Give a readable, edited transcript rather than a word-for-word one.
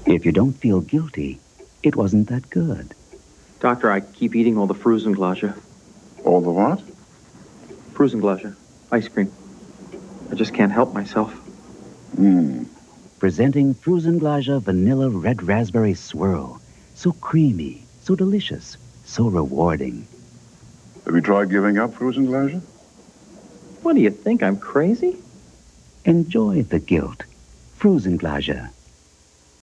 If you don't feel guilty, it wasn't that good. Doctor, I keep eating all the Frusenglasche. All the what? Frusenglasche. Ice cream. I just can't help myself. Presenting Frusenglasche Vanilla Red Raspberry Swirl. So creamy, so delicious, so rewarding. Have you tried giving up Frusenglasche? What do you think? I'm crazy? Enjoy the guilt. Frusenglasche.